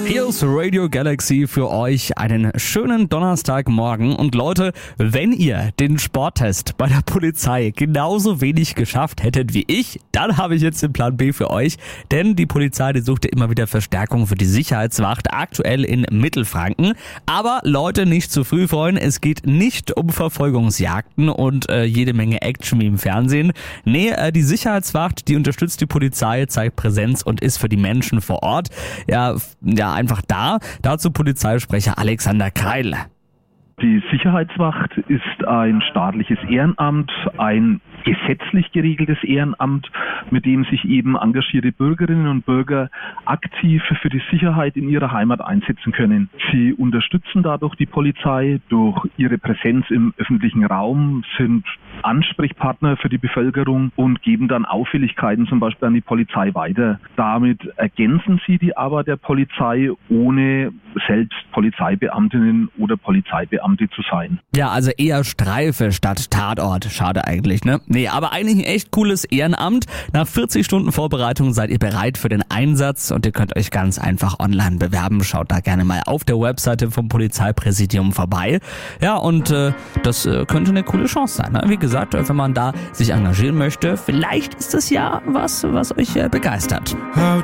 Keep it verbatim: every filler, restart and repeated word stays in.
Hier ist Radio Galaxy für euch einen schönen Donnerstagmorgen. Und Leute, wenn ihr den Sporttest bei der Polizei genauso wenig geschafft hättet wie ich, dann habe ich jetzt den Plan B für euch. Denn die Polizei, die sucht ja immer wieder Verstärkung für die Sicherheitswacht, aktuell in Mittelfranken. Aber Leute, nicht zu früh freuen, es geht nicht um Verfolgungsjagden und äh, jede Menge Action wie im Fernsehen. Nee, äh, die Sicherheitswacht, die unterstützt die Polizei, zeigt Präsenz und ist für die Menschen vor Ort ja, ja einfach da. Dazu Polizeisprecher Alexander Kreil. Die Sicherheitswacht ist ein staatliches Ehrenamt, ein gesetzlich geregeltes Ehrenamt, mit dem sich eben engagierte Bürgerinnen und Bürger aktiv für die Sicherheit in ihrer Heimat einsetzen können. Sie unterstützen dadurch die Polizei durch ihre Präsenz im öffentlichen Raum, sind Ansprechpartner für die Bevölkerung und geben dann Auffälligkeiten zum Beispiel an die Polizei weiter. Damit ergänzen sie die Arbeit der Polizei, ohne selbst Polizeibeamtinnen oder Polizeibeamte zu sein. Ja, also eher Streife statt Tatort. Schade eigentlich, ne? Nee, aber eigentlich ein echt cooles Ehrenamt. Nach vierzig Stunden Vorbereitung seid ihr bereit für den Einsatz und ihr könnt euch ganz einfach online bewerben. Schaut da gerne mal auf der Webseite vom Polizeipräsidium vorbei. Ja, und äh, das äh, könnte eine coole Chance sein, ne? Wie gesagt, wenn man da sich engagieren möchte, vielleicht ist das ja was, was euch äh, begeistert.